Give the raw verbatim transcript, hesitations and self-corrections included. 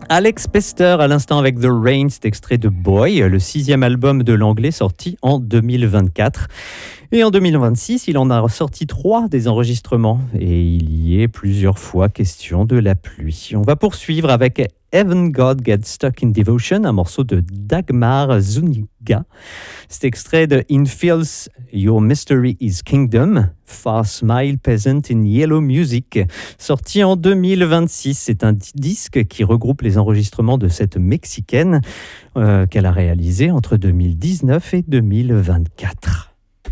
Alex Pester à l'instant avec The Rain, c'est extrait de Boy, le sixième album de l'anglais sorti en deux mille vingt-quatre. Et en deux mille vingt-six, il en a ressorti trois des enregistrements et il y est plusieurs fois question de la pluie. On va poursuivre avec Even God Gets Stuck in Devotion, un morceau de Dagmar Zuniga. C'est extrait de In Fields, Your Mystery is Kingdom, Far Smile Peasant in Yellow Music, sorti en deux mille vingt-six. C'est un disque qui regroupe les enregistrements de cette Mexicaine euh, qu'elle a réalisé entre deux mille dix-neuf et deux mille vingt-quatre.